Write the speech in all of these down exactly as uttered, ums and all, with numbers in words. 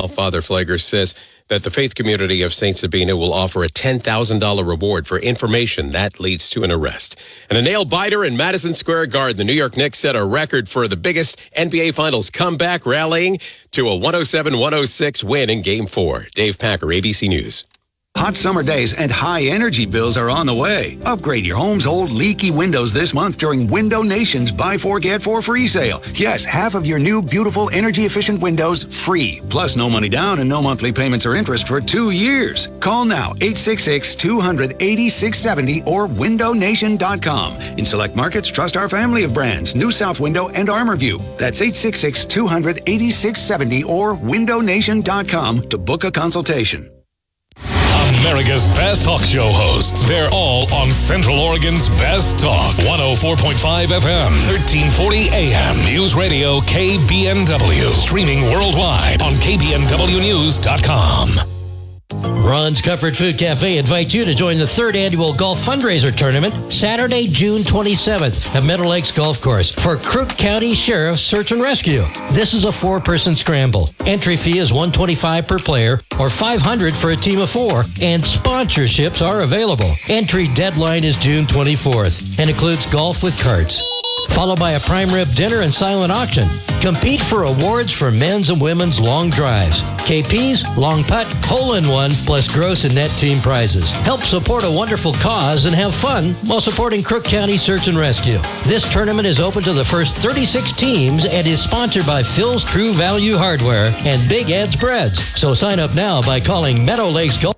Meanwhile, Father Flagler says that the faith community of Saint Sabina will offer a ten thousand dollars reward for information that leads to an arrest. And a nail biter in Madison Square Garden. The New York Knicks set a record for the biggest N B A Finals comeback, rallying to a one oh seven one oh six win in Game four. Dave Packer, A B C News. Hot summer days and high energy bills are on the way. Upgrade your home's old leaky windows this month during Window Nation's Buy Four, Get Four free sale. Yes, half of your new, beautiful, energy-efficient windows free. Plus, no money down and no monthly payments or interest for two years. Call now, eight six six, two hundred, eighty-six seventy or window nation dot com. In select markets, trust our family of brands, New South Window and ArmorView. That's eight six six, two hundred, eighty-six seventy or window nation dot com to book a consultation. America's best talk show hosts. They're all on Central Oregon's best talk. one oh four point five F M, thirteen forty A M. News Radio K B N W. Streaming worldwide on K B N W news dot com. Ron's Comfort Food Cafe invites you to join the third annual golf fundraiser tournament Saturday, June twenty-seventh at Meadow Lakes Golf Course for Crook County Sheriff's Search and Rescue. This is a four-person scramble. Entry fee is one hundred twenty-five dollars per player or five hundred dollars for a team of four, and sponsorships are available. Entry deadline is June twenty-fourth and includes golf with carts, followed by a prime rib dinner and silent auction. Compete for awards for men's and women's long drives, K Ps, long putt, hole-in-one, plus gross and net team prizes. Help support a wonderful cause and have fun while supporting Crook County Search and Rescue. This tournament is open to the first thirty-six teams and is sponsored by Phil's True Value Hardware and Big Ed's Breads. So sign up now by calling Meadow Lakes Golf.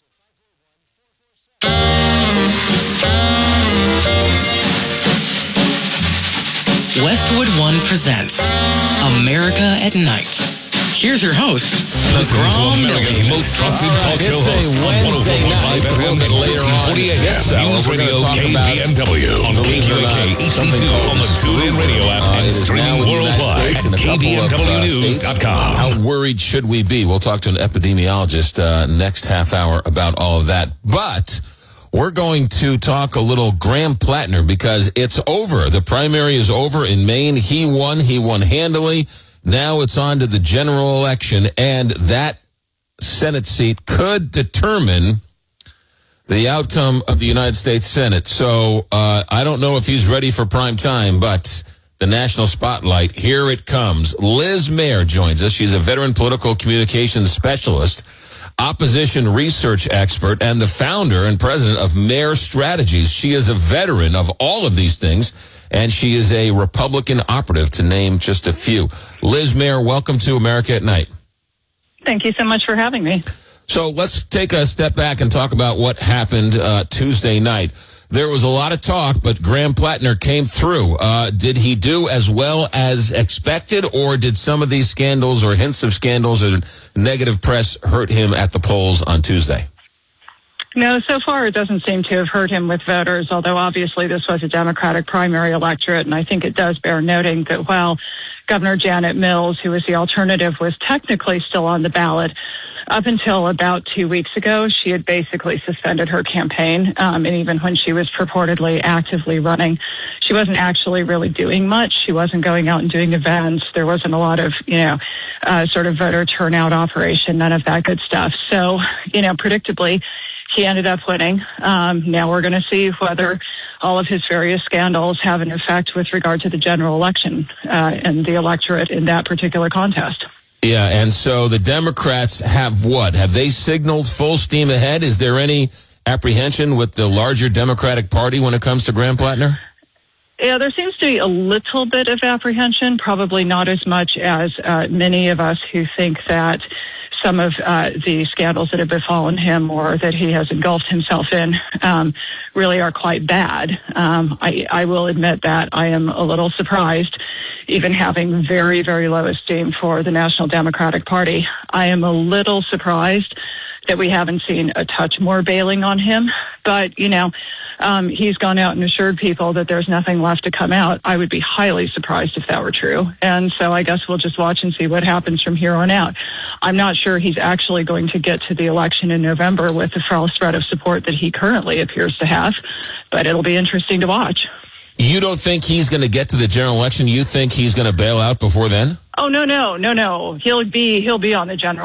Westwood One presents America at Night. Here's your host, Listen to America's most trusted talk show host on one oh four point five F M and thirteen forty A M. News Radio K B N W on K Q A K H D two on the TuneIn Radio app and streaming worldwide at K B N W news dot com. How worried should we be? We'll talk to an epidemiologist uh, next half hour about all of that. But we're going to talk a little Graham Plattner because it's over. The primary is over in Maine. He won. He won handily. Now it's on to the general election, and that Senate seat could determine the outcome of the United States Senate. So uh, I don't know if he's ready for prime time, but the national spotlight, here it comes. Liz Mayer joins us. She's a veteran political communications specialist, opposition research expert, and the founder and president of Mayer Strategies. She is a veteran of all of these things, and she is a Republican operative, to name just a few. Liz Mayer, welcome to America at Night. Thank you so much for having me. So let's take a step back and talk about what happened uh, Tuesday night. There was a lot of talk, but Graham Plattner came through. Uh, did he do as well as expected, or did some of these scandals or hints of scandals or negative press hurt him at the polls on Tuesday? No, so far it doesn't seem to have hurt him with voters, although obviously this was a Democratic primary electorate, and I think it does bear noting that while Governor Janet Mills, who was the alternative, was technically still on the ballot, up until about two weeks ago, she had basically suspended her campaign. Um, and even when she was purportedly actively running, she wasn't actually really doing much. She wasn't going out and doing events. There wasn't a lot of, you know, uh, sort of voter turnout operation, none of that good stuff. So, you know, predictably, he ended up winning. Um, now we're going to see whether all of his various scandals have an effect with regard to the general election uh, and the electorate in that particular contest. Yeah, and so the Democrats have what? Have they signaled full steam ahead? Is there any apprehension with the larger Democratic Party when it comes to Graham Plattner? Yeah, there seems to be a little bit of apprehension, probably not as much as uh, many of us who think that some of uh, the scandals that have befallen him or that he has engulfed himself in um, really are quite bad. Um, I, I will admit that I am a little surprised, even having very, very low esteem for the National Democratic Party. I am a little surprised that we haven't seen a touch more bailing on him. But, you know, um, he's gone out and assured people that there's nothing left to come out. I would be highly surprised if that were true. And so I guess we'll just watch and see what happens from here on out. I'm not sure he's actually going to get to the election in November with the false spread of support that he currently appears to have, but it'll be interesting to watch. You don't think he's going to get to the general election? You think he's going to bail out before then? Oh, no, no, no, no. He'll be, he'll be on the general